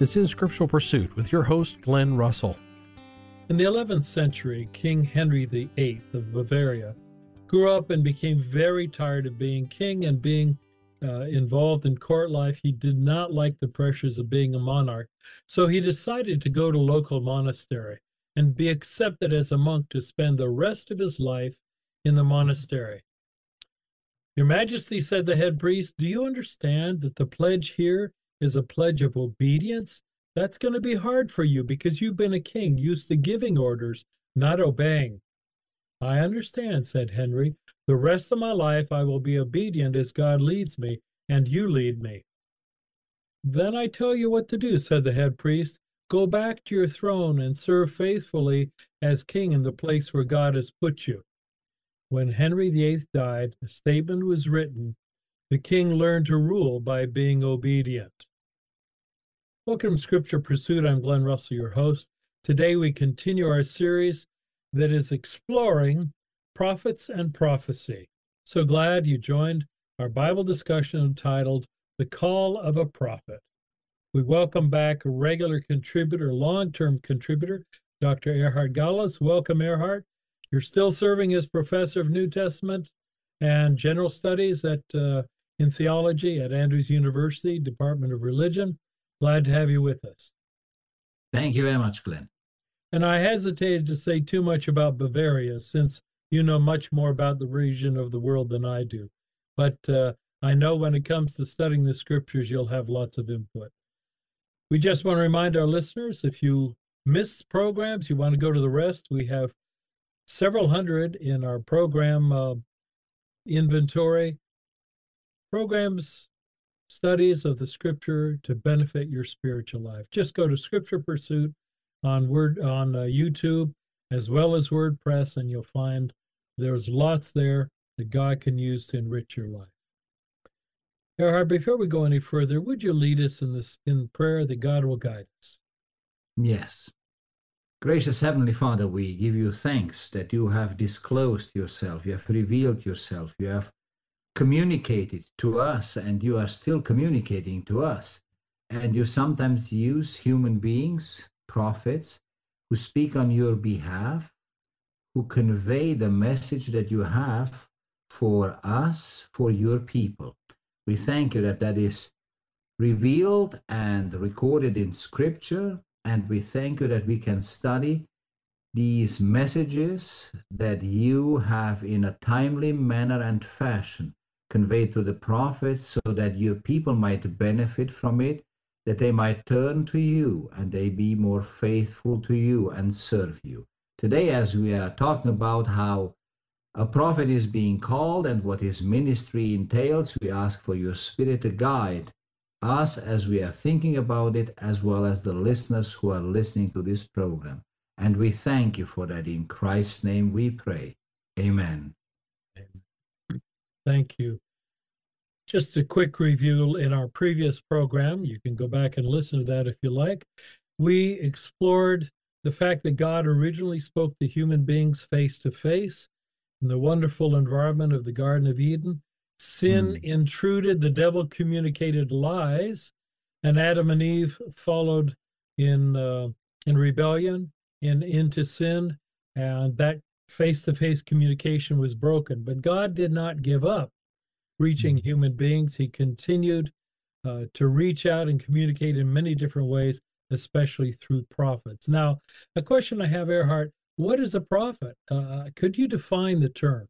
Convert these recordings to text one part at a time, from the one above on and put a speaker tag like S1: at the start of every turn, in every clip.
S1: This is Scriptural Pursuit with your host, Glenn Russell.
S2: In the 11th century, King Henry VIII of Bavaria grew up and became very tired of being king and being involved in court life. He did not like the pressures of being a monarch, so he decided to go to a local monastery and be accepted as a monk to spend the rest of his life in the monastery. "Your Majesty," said the head priest, "do you understand that the pledge here is a pledge of obedience? That's going to be hard for you because you've been a king used to giving orders, not obeying." "I understand," said Henry. "The rest of my life I will be obedient as God leads me, and you lead me." "Then I tell you what to do," said the head priest. "Go back to your throne and serve faithfully as king in the place where God has put you." When Henry VIII died, a statement was written, "The king learned to rule by being obedient." Welcome to Scripture Pursuit. I'm Glenn Russell, your host. Today we continue our series that is exploring prophets and prophecy. So glad you joined our Bible discussion entitled The Call of a Prophet. We welcome back a regular contributor, long-term contributor, Dr. Erhard Gallas. Welcome, Erhard. You're still serving as professor of New Testament and General Studies in theology at Andrews University, Department of Religion. Glad to have you with us.
S3: Thank you very much, Glenn.
S2: And I hesitated to say too much about Bavaria, since you know much more about the region of the world than I do. But I know when it comes to studying the Scriptures, you'll have lots of input. We just want to remind our listeners, if you missed programs, you want to go to the rest, we have several hundred in our program inventory. Programs, studies of the Scripture to benefit your spiritual life. Just go to Scripture Pursuit on YouTube as well as WordPress, and you'll find there's lots there that God can use to enrich your life. Erhard, before we go any further, would you lead us in prayer that God will guide us?
S3: Yes. Gracious Heavenly Father, we give you thanks that you have disclosed yourself, you have revealed yourself, you have communicated to us, and you are still communicating to us. And you sometimes use human beings, prophets, who speak on your behalf, who convey the message that you have for us, for your people. We thank you that that is revealed and recorded in Scripture, and we thank you that we can study these messages that you have in a timely manner and fashion conveyed to the prophets, so that your people might benefit from it, that they might turn to you and they be more faithful to you and serve you. Today, as we are talking about how a prophet is being called and what his ministry entails, we ask for your Spirit to guide us as we are thinking about it, as well as the listeners who are listening to this program. And we thank you for that. In Christ's name we pray. Amen.
S2: Thank you. Just a quick review in our previous program. You can go back and listen to that if you like. We explored the fact that God originally spoke to human beings face to face in the wonderful environment of the Garden of Eden. Sin intruded, the devil communicated lies, and Adam and Eve followed in rebellion into sin, and that face-to-face communication was broken. But God did not give up reaching human beings. He continued to reach out and communicate in many different ways, especially through prophets. Now, a question I have, Erhard, what is a prophet? Could you define the term?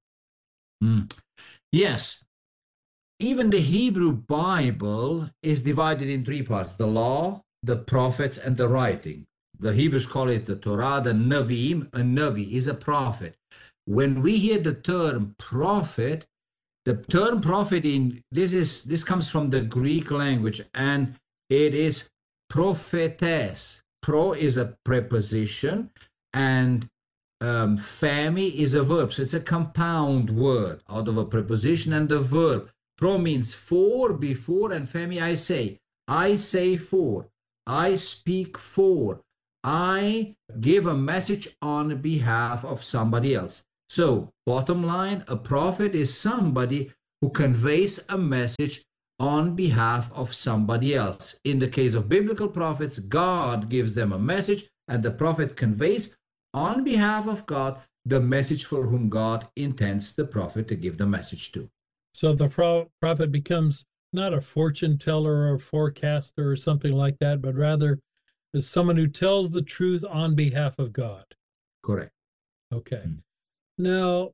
S3: Yes. Even the Hebrew Bible is divided in three parts: the law, the prophets, and the writing. The Hebrews call it the Torah, the Nevi'im. A Nevi is a prophet. When we hear the term prophet, the term prophet this comes from the Greek language, and it is prophetes. Pro is a preposition, and phemi is a verb. So it's a compound word out of a preposition and a verb. Pro means for, before, and phemi, I say. I say for. I speak for. I give a message on behalf of somebody else. So, bottom line, a prophet is somebody who conveys a message on behalf of somebody else. In the case of biblical prophets, God gives them a message, and the prophet conveys on behalf of God the message for whom God intends the prophet to give the message to.
S2: So the prophet becomes not a fortune teller or a forecaster or something like that, but rather is someone who tells the truth on behalf of God.
S3: Correct.
S2: Okay. Now,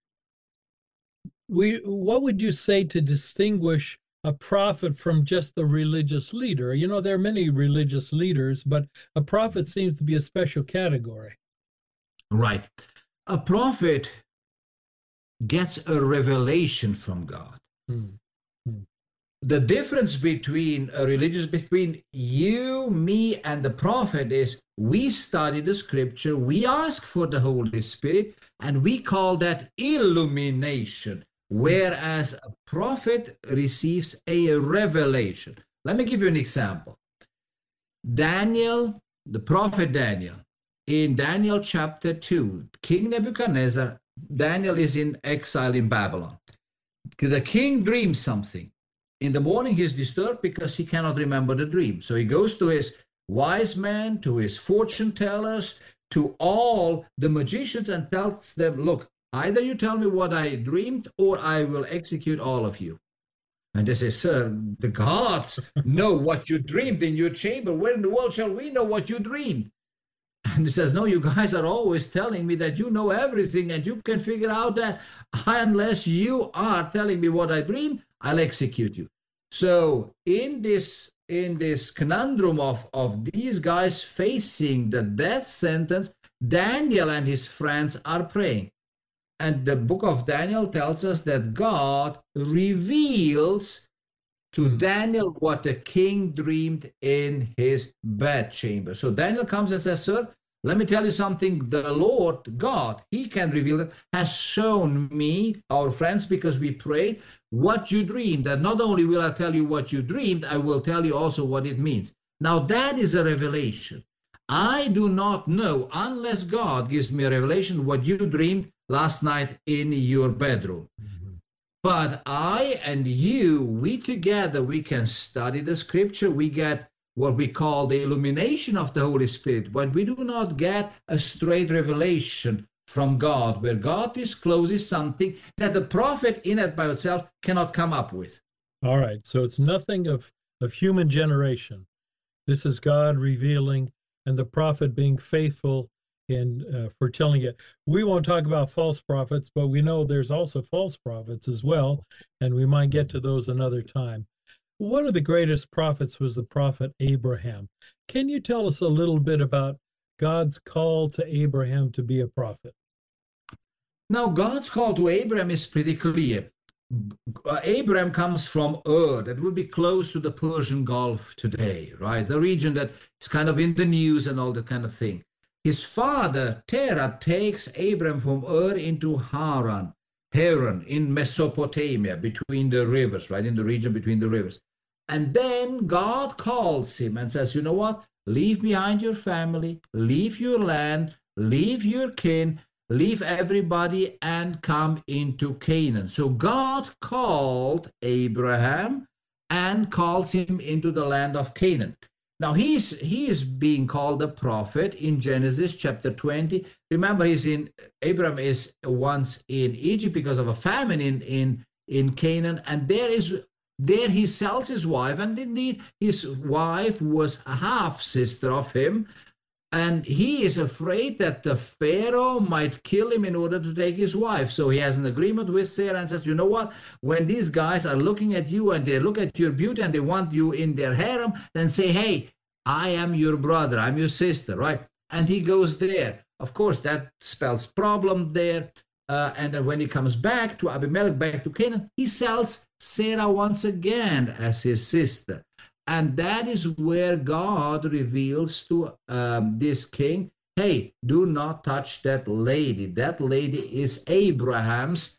S2: what would you say to distinguish a prophet from just the religious leader? You know, there are many religious leaders, but a prophet seems to be a special category.
S3: Right. A prophet gets a revelation from God. The difference between between you, me, and the prophet is we study the scripture, we ask for the Holy Spirit, and we call that illumination, whereas a prophet receives a revelation. Let me give you an example. Daniel, the prophet Daniel, in Daniel chapter 2, King Nebuchadnezzar, Daniel is in exile in Babylon. The king dreams something. In the morning, he's disturbed because he cannot remember the dream. So he goes to his wise men, to his fortune tellers, to all the magicians, and tells them, look, either you tell me what I dreamed, or I will execute all of you. And they say, sir, the gods know what you dreamed in your chamber. Where in the world shall we know what you dreamed? And he says, no, you guys are always telling me that you know everything and you can figure out that unless you are telling me what I dreamed, I'll execute you. So in this conundrum of these guys facing the death sentence, Daniel and his friends are praying. And the book of Daniel tells us that God reveals to Daniel what the king dreamed in his bedchamber. So Daniel comes and says, sir, let me tell you something. The Lord God, he can reveal it, has shown me, our friends, because we prayed, what you dreamed. That not only will I tell you what you dreamed, I will tell you also what it means. Now that is a revelation. I do not know, unless God gives me a revelation, what you dreamed last night in your bedroom. But I and you, we together, we can study the scripture. We get what we call the illumination of the Holy Spirit, but we do not get a straight revelation from God, where God discloses something that the prophet in it by itself cannot come up with.
S2: All right, so it's nothing of human generation. This is God revealing, and the prophet being faithful in foretelling it. We won't talk about false prophets, but we know there's also false prophets as well, and we might get to those another time. One of the greatest prophets was the prophet Abraham. Can you tell us a little bit about God's call to Abraham to be a prophet?
S3: Now, God's call to Abraham is pretty clear. Abraham comes from Ur, that would be close to the Persian Gulf today, right? The region that is kind of in the news and all that kind of thing. His father, Terah, takes Abraham from Ur into Haran in Mesopotamia, between the rivers, right, in the region between the rivers. And then God calls him and says, you know what? Leave behind your family, leave your land, leave your kin, leave everybody, and come into Canaan. So God called Abraham and calls him into the land of Canaan. Now he is being called a prophet in Genesis chapter 20. Remember, Abraham is once in Egypt because of a famine in Canaan, and there he sells his wife, and indeed his wife was a half sister of him, and he is afraid that the Pharaoh might kill him in order to take his wife. So he has an agreement with Sarah and says, you know what, when these guys are looking at you and they look at your beauty and they want you in their harem, then say, hey, I am your brother, I'm your sister, right? And he goes there. Of course, that spells problem there. And then when he comes back to Abimelech, back to Canaan, he sells Sarah once again as his sister. And that is where God reveals to this king, hey, do not touch that lady. That lady is Abraham's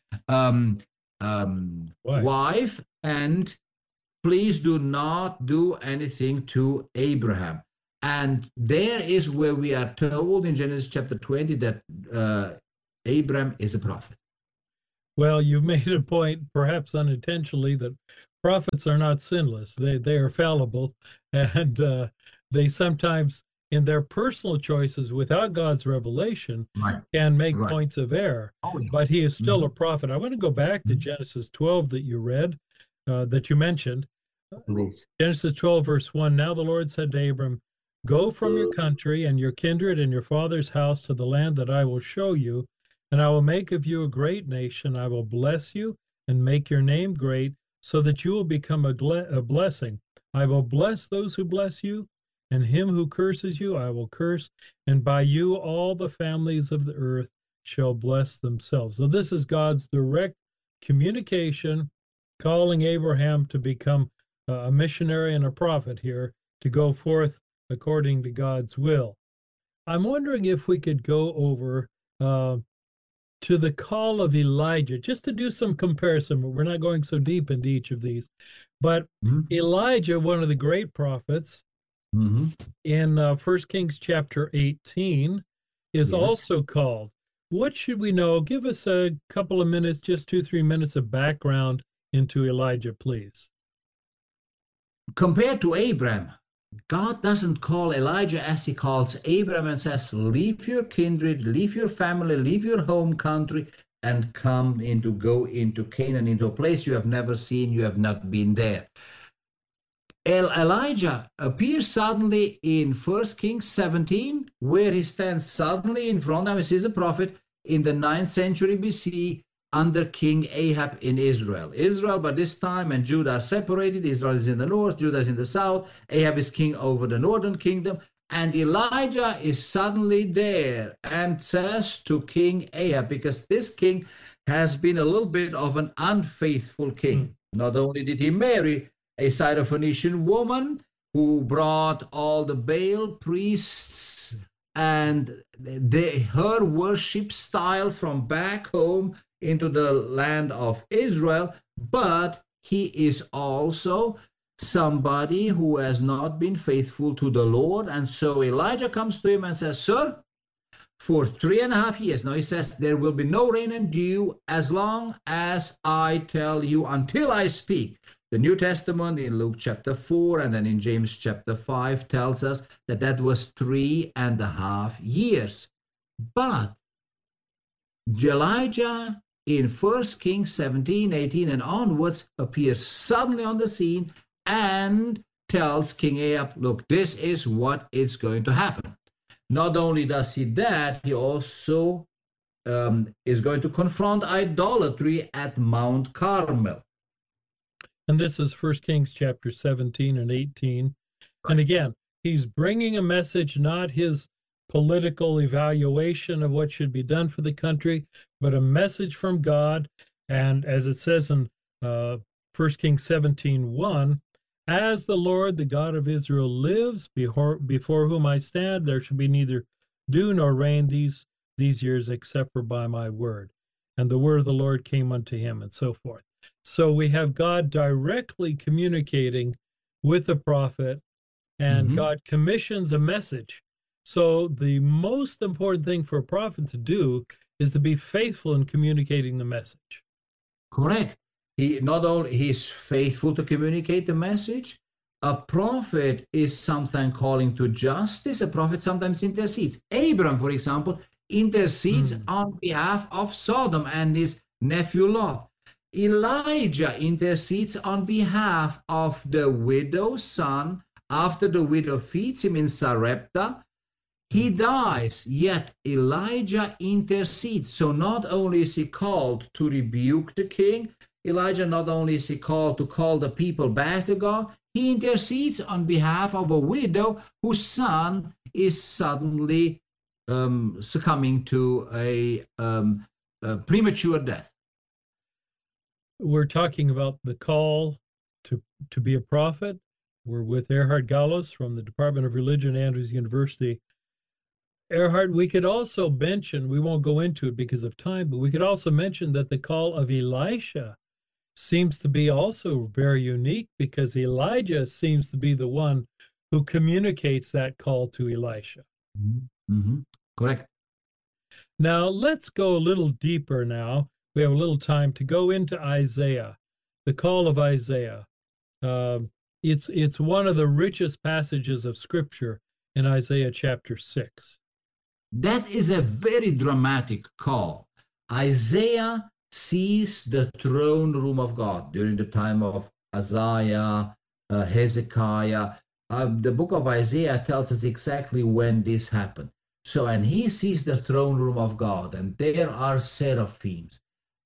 S3: wife, and please do not do anything to Abraham. And there is where we are told in Genesis chapter 20 that Abraham is a prophet.
S2: Well, you've made a point, perhaps unintentionally, that prophets are not sinless. They are fallible, and they sometimes, in their personal choices without God's revelation,
S3: Right.
S2: can make
S3: Right.
S2: points of error.
S3: Oh, yeah.
S2: But he is still
S3: Mhm.
S2: a prophet. I want to go back to
S3: Mhm.
S2: Genesis 12 that you read, that you mentioned.
S3: Please.
S2: Genesis 12, verse 1. Now the Lord said to Abram, go from your country and your kindred and your father's house to the land that I will show you, and I will make of you a great nation. I will bless you and make your name great, so that you will become a blessing. I will bless those who bless you, and him who curses you I will curse, and by you all the families of the earth shall bless themselves. So this is God's direct communication, calling Abraham to become a missionary and a prophet here, to go forth according to God's will. I'm wondering if we could go over to the call of Elijah, just to do some comparison. We're not going so deep into each of these, but
S3: Mhm.
S2: Elijah, one of the great prophets,
S3: Mhm.
S2: in 1 Kings chapter 18, is
S3: Yes.
S2: also called. What should we know? Give us a couple of minutes, just 2, 3 minutes of background into Elijah, please.
S3: Compared to Abraham, God doesn't call Elijah as he calls Abraham and says, leave your kindred, leave your family, leave your home country, and go into Canaan, into a place you have never seen, you have not been there. Elijah appears suddenly in 1 Kings 17, where he stands suddenly in front of us. He's a prophet in the 9th century BC under King Ahab in Israel. Israel by this time and Judah are separated. Israel is in the north, Judah is in the south. Ahab is king over the northern kingdom. And Elijah is suddenly there and says to King Ahab, because this king has been a little bit of an unfaithful king. Not only did he marry a Syrophoenician woman who brought all the Baal priests and her worship style from back home into the land of Israel, but he is also somebody who has not been faithful to the Lord. And so Elijah comes to him and says, sir, for 3.5 years, now he says, there will be no rain and dew as long as I tell you, until I speak. The New Testament in Luke chapter 4 and then in James chapter 5 tells us that that was 3.5 years. But Elijah in 1 Kings 17, 18 and onwards appears suddenly on the scene and tells King Ahab, look, this is what is going to happen. Not only does he that, he also is going to confront idolatry at Mount Carmel.
S2: And this is 1 Kings chapter 17 and 18. Right. And again, he's bringing a message, not his political evaluation of what should be done for the country, but a message from God. And as it says in 1 Kings 17:1, as the Lord, the God of Israel, lives, before whom I stand, there shall be neither dew nor rain these years, except for by my word. And the word of the Lord came unto him, and so forth. So we have God directly communicating with the prophet, and God commissions a message. So the most important thing for a prophet to do is to be faithful in communicating the message.
S3: Correct. He's faithful to communicate the message. A prophet is sometimes calling to justice. A prophet sometimes intercedes. Abram, for example, intercedes on behalf of Sodom and his nephew Lot. Elijah intercedes on behalf of the widow's son after the widow feeds him in Sarepta. He dies, yet Elijah intercedes. So not only is he called to rebuke the king, Elijah not only is he called to call the people back to God, he intercedes on behalf of a widow whose son is suddenly succumbing to a premature death.
S2: We're talking about the call to be a prophet. We're with Erhard Gallos from the Department of Religion, Andrews University. Erhard, we could also mention, we won't go into it because of time, but we could also mention that the call of Elisha seems to be also very unique, because Elijah seems to be the one who communicates that call to Elisha.
S3: Correct.
S2: Now, let's go a little deeper now. We have a little time to go into Isaiah, the call of Isaiah. It's one of the richest passages of Scripture in Isaiah chapter 6.
S3: That is a very dramatic call. Isaiah sees the throne room of God during the time of Isaiah, Hezekiah. The book of Isaiah tells us exactly when this happened. So, and he sees the throne room of God, and there are seraphims.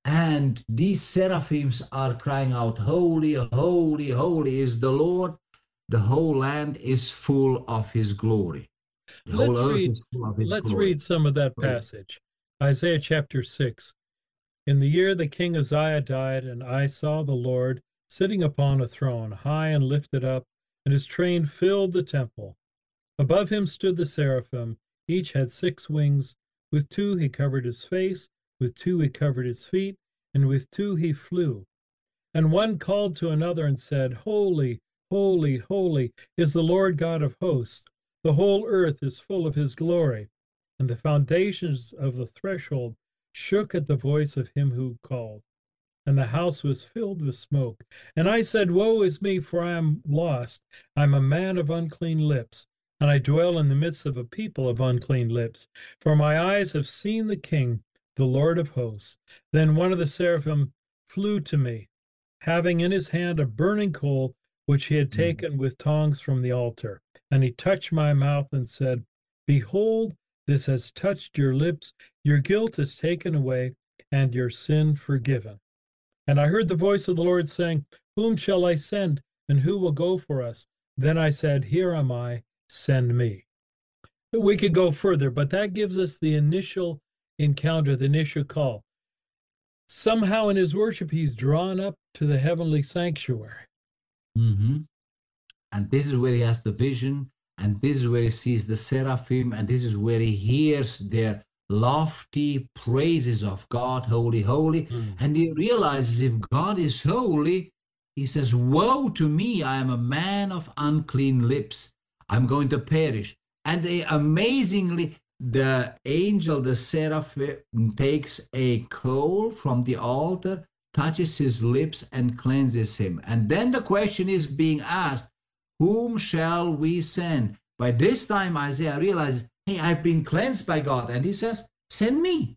S3: And these seraphims are crying out, "Holy, holy, holy is the Lord. The whole land is full of his glory." The whole earth is full of his glory.
S2: Let's read some of that passage. Isaiah chapter 6. In the year that King Uzziah died, and I saw the Lord sitting upon a throne, high and lifted up, and his train filled the temple. Above him stood the seraphim. Each had 6 wings. With 2 he covered his face, with 2 he covered his feet, and with 2 he flew. And one called to another and said, "Holy, holy, holy is the Lord God of hosts. The whole earth is full of his glory." And the foundations of the threshold shook at the voice of him who called, and the house was filled with smoke. And I said, "Woe is me, for I am lost. I am a man of unclean lips, and I dwell in the midst of a people of unclean lips. For my eyes have seen the King, the Lord of hosts." Then one of the seraphim flew to me, having in his hand a burning coal, which he had taken with tongs from the altar. And he touched my mouth and said, "Behold, this has touched your lips. Your guilt is taken away, and your sin forgiven." And I heard the voice of the Lord saying, "Whom shall I send, and who will go for us?" Then I said, "Here am I, send me." We could go further, but that gives us the initial encounter, the initial call. Somehow in his worship, he's drawn up to the heavenly sanctuary.
S3: Mm-hmm. And this is where he has the vision, and this is where he sees the seraphim, and this is where he hears their lofty praises of God, holy, holy. And he realizes if God is holy, he says, "Woe to me, I am a man of unclean lips. I'm going to perish." And amazingly, the angel, the seraphim, takes a coal from the altar, touches his lips, and cleanses him. And then the question is being asked, whom shall we send? By this time, Isaiah realizes, hey, I've been cleansed by God. And he says, send me.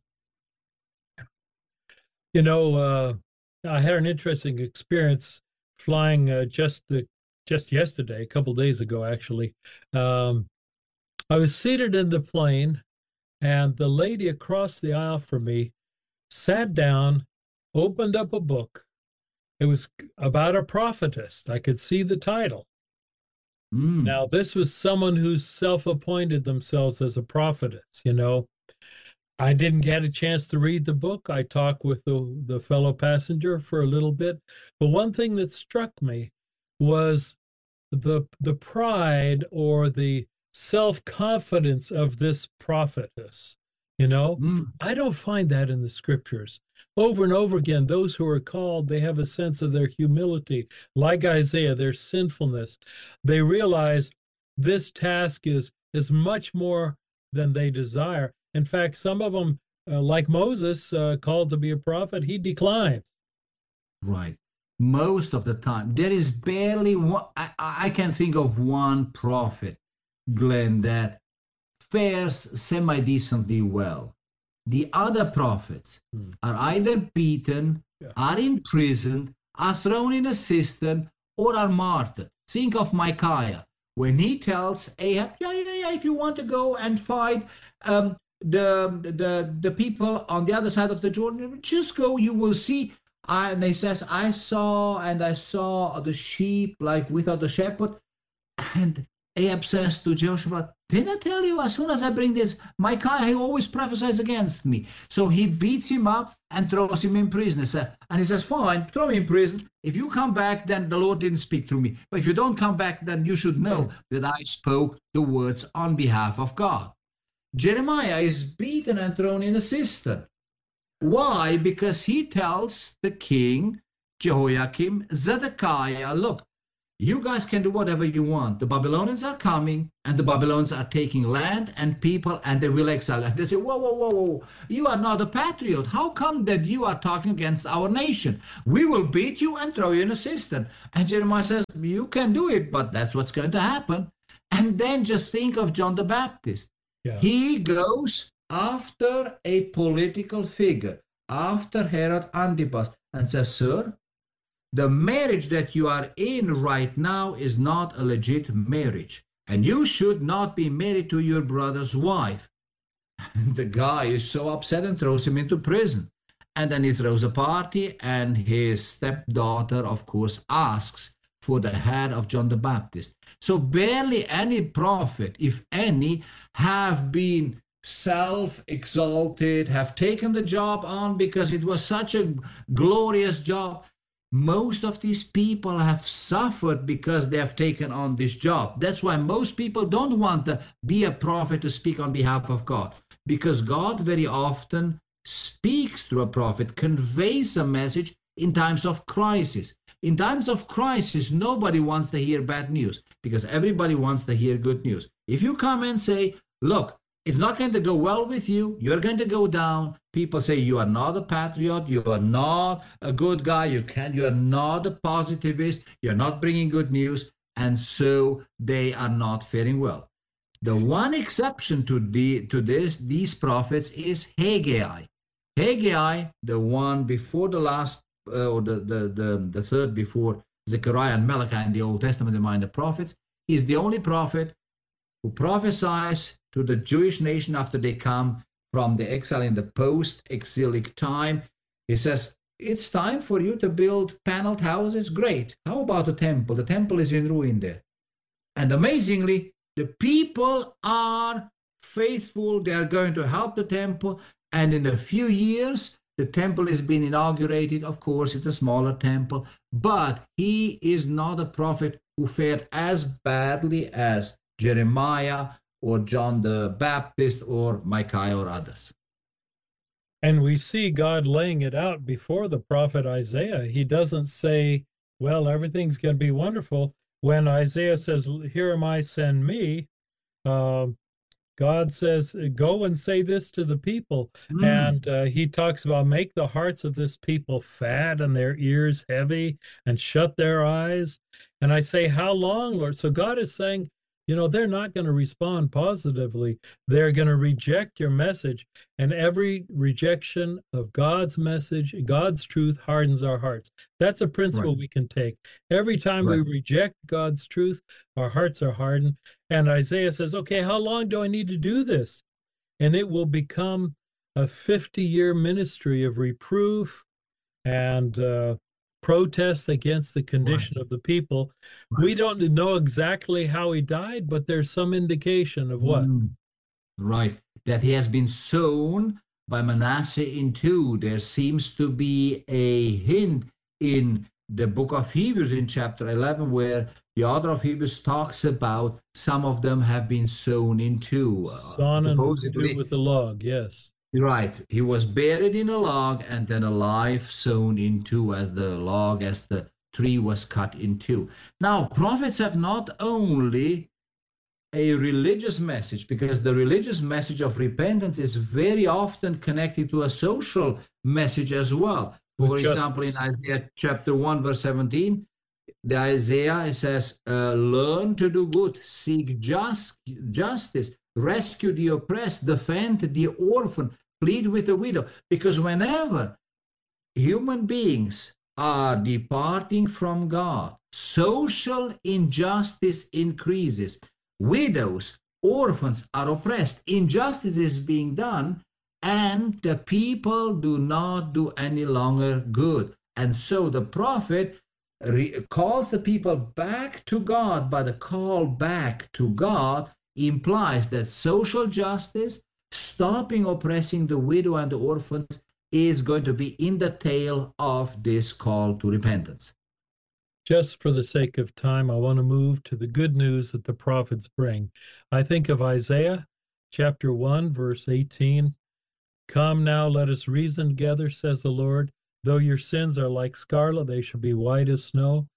S2: You know, I had an interesting experience flying just yesterday, a couple days ago, actually. I was seated in the plane, and the lady across the aisle from me sat down, opened up a book. It was about a prophetess. I could see the title. Now, this was someone who self-appointed themselves as a prophetess, you know. I didn't get a chance to read the book. I talked with the fellow passenger for a little bit. But one thing that struck me was the pride or the self-confidence of this prophetess. You know, I don't find that in the scriptures. Over and over again, those who are called, they have a sense of their humility. Like Isaiah, their sinfulness. They realize this task is much more than they desire. In fact, some of them, like Moses, called to be a prophet, he declines.
S3: Right. Most of the time. There is barely one, I can think of one prophet, Glenn, that fares semi-decently well. The other prophets are either beaten, are imprisoned, are thrown in a cistern, or are martyred. Think of Micaiah. When he tells Ahab, if you want to go and fight the people on the other side of the Jordan, just go, you will see. And he says, I saw the sheep like without the shepherd. And Ahab says to Jehoshaphat, didn't I tell you, as soon as I bring this, Micaiah, he always prophesies against me. So he beats him up and throws him in prison. And he says, fine, throw me in prison. If you come back, then the Lord didn't speak through me. But if you don't come back, then you should know that I spoke the words on behalf of God. Jeremiah is beaten and thrown in a cistern. Why? Because he tells the king, Jehoiakim, Zedekiah, look, You guys can do whatever you want. The Babylonians are coming, and the Babylonians are taking land and people, and they will exile. And they say, whoa, whoa, whoa, whoa, you are not a patriot. How come that you are talking against our nation? We will beat you and throw you in a cistern. And Jeremiah says, you can do it, but that's what's going to happen. And then just think of John the Baptist. Yeah. He goes after a political figure, after Herod Antipas, and says, sir, the marriage that you are in right now is not a legit marriage, and you should not be married to your brother's wife. And the guy is so upset and throws him into prison. And then he throws a party, and his stepdaughter, of course, asks for the head of John the Baptist. So barely any prophet, if any, have been self-exalted, have taken the job on because it was such a glorious job. Most of these people have suffered because they have taken on this job. That's why most people don't want to be a prophet to speak on behalf of God, because God very often speaks through a prophet, conveys a message in times of crisis. In times of crisis, nobody wants to hear bad news because everybody wants to hear good news. If you come and say, look, it's not going to go well with you, you're going to go down. People say you are not a patriot, you are not a good guy, you are not a positivist, you're not bringing good news, and so they are not faring well. The one exception to these prophets is Haggai. Haggai, the one before the last, or the third before Zechariah and Malachi in the Old Testament among the prophets, is the only prophet who prophesies to the Jewish nation after they come from the exile in the post-exilic time. He says, it's time for you to build paneled houses. Great. How about the temple? The temple is in ruin there. And amazingly, the people are faithful. They are going to help the temple. And in a few years, the temple has been inaugurated. Of course, it's a smaller temple, but he is not a prophet who fared as badly as Jeremiah or John the Baptist or Micaiah or others.
S2: And we see God laying it out before the prophet Isaiah. He doesn't say, well, everything's going to be wonderful. When Isaiah says, here am I, send me, God says, go and say this to the people. And he talks about make the hearts of this people fat and their ears heavy and shut their eyes. And I say, how long, Lord? So God is saying, you know, they're not going to respond positively. They're going to reject your message. And every rejection of God's message, God's truth, hardens our hearts. That's a principle we can take. Every time we reject God's truth, our hearts are hardened. And Isaiah says, okay, how long do I need to do this? And it will become a 50-year ministry of reproof and protest against the condition of the people. We don't know exactly how he died, but there's some indication of what.
S3: That he has been sown by Manasseh in two. There seems to be a hint in the book of Hebrews in chapter 11 where the author of Hebrews talks about some of them have been sown in two.
S2: Sawn and with the log, yes.
S3: Right. He was buried in a log and then alive, sown in two as the tree was cut in two. Now, prophets have not only a religious message, because the religious message of repentance is very often connected to a social message as well. For example, in Isaiah chapter 1, verse 17, the Isaiah says, learn to do good, seek justice, rescue the oppressed, defend the orphan, plead with the widow. Because whenever human beings are departing from God, social injustice increases. Widows, orphans are oppressed. Injustice is being done, and the people do not do any longer good. And so the prophet calls the people back to God, but the call back to God implies that social justice, stopping oppressing the widow and the orphans, is going to be in the tail of this call to repentance.
S2: Just for the sake of time, I want to move to the good news that the prophets bring. I think of Isaiah chapter 1, verse 18. Come now, let us reason together, says the Lord. Though your sins are like scarlet, they shall be white as snow.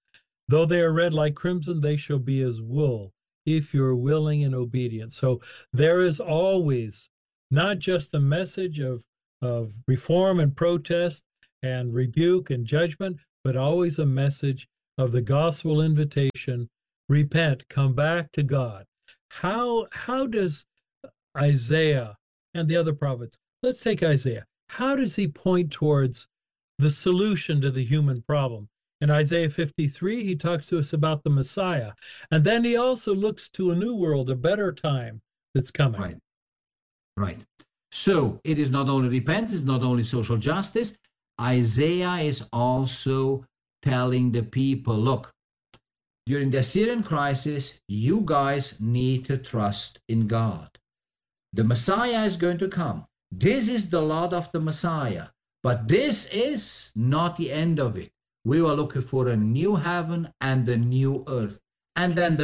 S2: Though they are red like crimson, they shall be as wool, if you're willing and obedient. So there is always not just a message of reform and protest and rebuke and judgment, but always a message of the gospel invitation: repent, come back to God. How does Isaiah and the other prophets, let's take Isaiah, how does he point towards the solution to the human problem? In Isaiah 53, he talks to us about the Messiah. And then he also looks to a new world, a better time that's coming.
S3: Right. Right. So it is not only repentance, it's not only social justice. Isaiah is also telling the people, look, during the Syrian crisis, you guys need to trust in God. The Messiah is going to come. This is the lot of the Messiah. But this is not the end of it. We were looking for a new heaven and a new earth. And then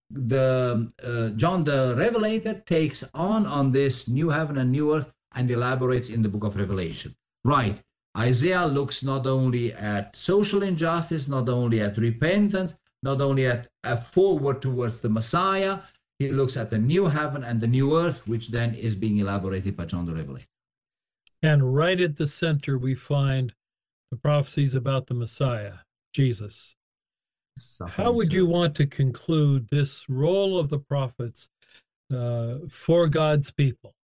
S3: John the Revelator takes on this new heaven and new earth and elaborates in the book of Revelation. Right. Isaiah looks not only at social injustice, not only at repentance, not only at a forward towards the Messiah. He looks at the new heaven and the new earth, which then is being elaborated by John the Revelator.
S2: And right at the center, we find the prophecies about the Messiah, Jesus. How would you want to conclude this role of the prophets for God's people?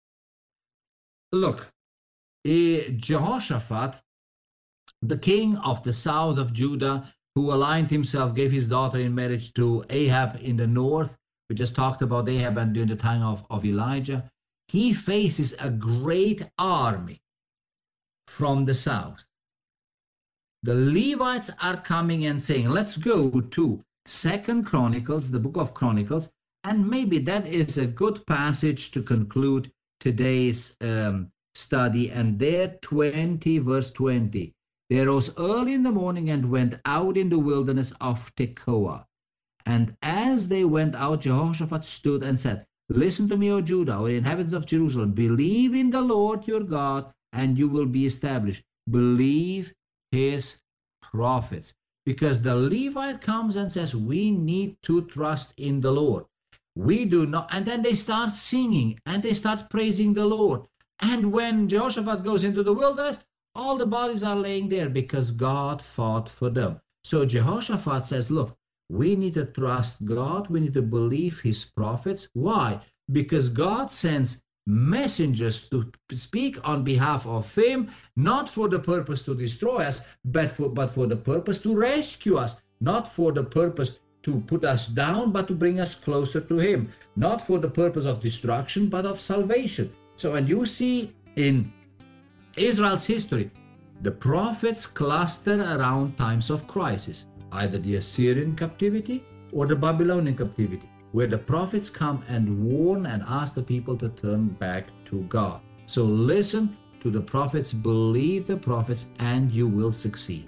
S3: Look, Jehoshaphat, the king of the south of Judah, who aligned himself, gave his daughter in marriage to Ahab in the north. We just talked about Ahab and during the time of Elijah. He faces a great army from the south. The Levites are coming and saying, let's go to 2 Chronicles, the book of Chronicles, and maybe that is a good passage to conclude today's study. And there, 20, verse 20, they rose early in the morning and went out in the wilderness of Tekoa. And as they went out, Jehoshaphat stood and said, listen to me, O Judah, O inhabitants of Jerusalem, believe in the Lord your God, and you will be established. Believe his prophets. Because the Levite comes and says, we need to trust in the Lord. We do not. And then they start singing and they start praising the Lord. And when Jehoshaphat goes into the wilderness, all the bodies are laying there because God fought for them. So Jehoshaphat says, look, we need to trust God. We need to believe his prophets. Why? Because God sends messengers to speak on behalf of him, not for the purpose to destroy us, but for the purpose to rescue us, not for the purpose to put us down, but to bring us closer to him, not for the purpose of destruction, but of salvation. So when you see in Israel's history, the prophets cluster around times of crisis, either the Assyrian captivity or the Babylonian captivity, where the prophets come and warn and ask the people to turn back to God. So listen to the prophets, believe the prophets, and you will succeed.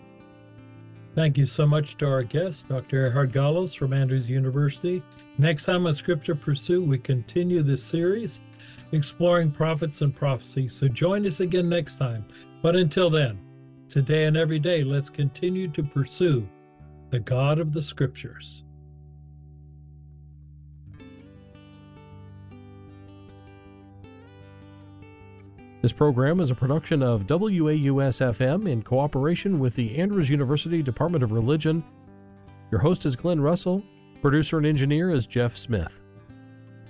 S2: Thank you so much to our guest, Dr. Erhard Gallos from Andrews University. Next time on Scripture Pursuit, we continue this series exploring prophets and prophecy. So join us again next time. But until then, today and every day, let's continue to pursue the God of the Scriptures.
S1: This program is a production of WAUS-FM in cooperation with the Andrews University Department of Religion. Your host is Glenn Russell. Producer and engineer is Jeff Smith.